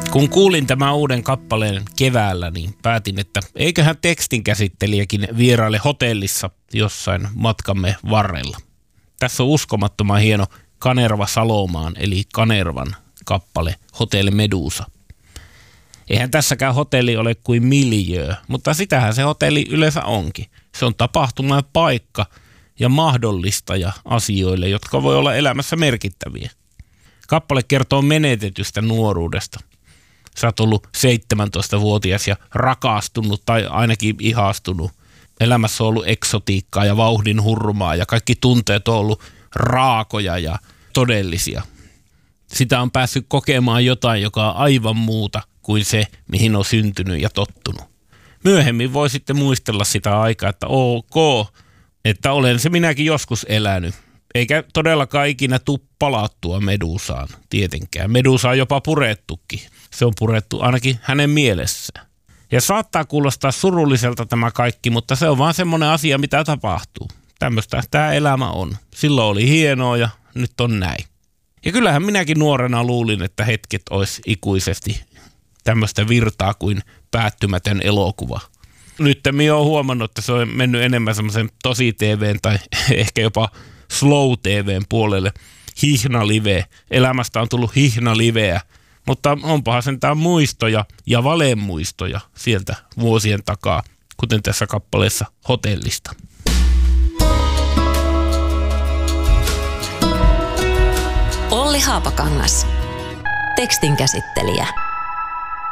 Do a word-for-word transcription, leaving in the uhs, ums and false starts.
Kun kuulin tämän uuden kappaleen keväällä, niin päätin, että eiköhän tekstinkäsittelijäkin vieraile hotellissa jossain matkamme varrella. Tässä on uskomattoman hieno Kanerva Salomaan, eli Kanervan kappale Hotel Medusa. Eihän tässäkään hotelli ole kuin miljöö, mutta sitähän se hotelli yleensä onkin. Se on tapahtuma ja paikka ja mahdollistaja asioille, jotka voi olla elämässä merkittäviä. Kappale kertoo menetetystä nuoruudesta. Sä oot ollut seitsemäntoistavuotias ja rakastunut tai ainakin ihastunut. Elämässä on ollut eksotiikkaa ja vauhdin hurmaa ja kaikki tunteet on ollut raakoja ja todellisia. Sitä on päässyt kokemaan jotain, joka on aivan muuta kuin se, mihin on syntynyt ja tottunut. Myöhemmin voi sitten muistella sitä aikaa, että ok, että olen se minäkin joskus elänyt. Eikä todellakaan ikinä tuu palattua Medusaan, tietenkään. Medusa on jopa purettukin. Se on purettu ainakin hänen mielessään. Ja saattaa kuulostaa surulliselta tämä kaikki, mutta se on vaan semmoinen asia, mitä tapahtuu. Tämmöistä tämä elämä on. Silloin oli hienoa ja nyt on näin. Ja kyllähän minäkin nuorena luulin, että hetket olisi ikuisesti tämmöistä virtaa kuin päättymätön elokuva. Nyt minä olen huomannut, että se on mennyt enemmän semmoisen tosi-T V:n tai ehkä jopa slow-T V:n puolelle. Hihna-live. Elämästä on tullut hihna-liveä, mutta onpahan sentään muistoja ja valemuistoja sieltä vuosien takaa, kuten tässä kappaleessa Hotellista. Olli Haapakangas, tekstinkäsittelijä.